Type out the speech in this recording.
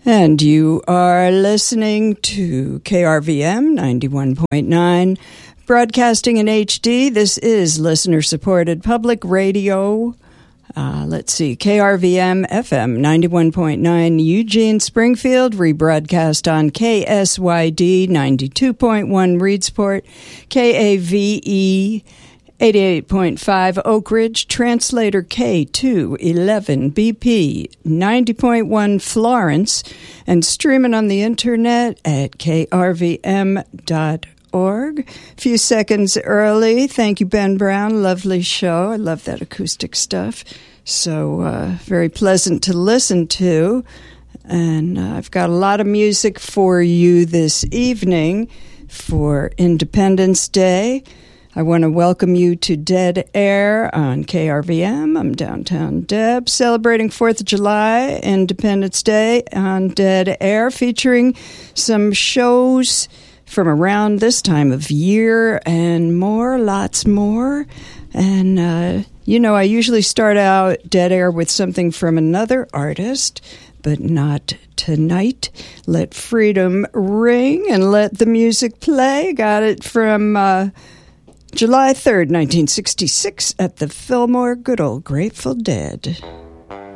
And you are listening to KRVM 91.9, broadcasting in HD. This is listener-supported public radio. Let's see, KRVM FM 91.9, Eugene, Springfield, rebroadcast on KSYD 92.1, Reedsport, KAVE 88.5 Oak Ridge, Translator K211 BP 90.1 Florence, and streaming on the internet at krvm.org. A few seconds early. Thank you, Ben Brown. Lovely show. I love that acoustic stuff. So very pleasant to listen to. And I've got a lot of music for you this evening for Independence Day. I want to welcome you to Dead Air on KRVM. I'm Downtown Deb, celebrating 4th of July, Independence Day on Dead Air, featuring some shows from around this time of year and more, lots more. And, I usually start out Dead Air with something from another artist, but not tonight. Let freedom ring and let the music play. Got it from July 3rd, 1966 at the Fillmore, good old Grateful Dead.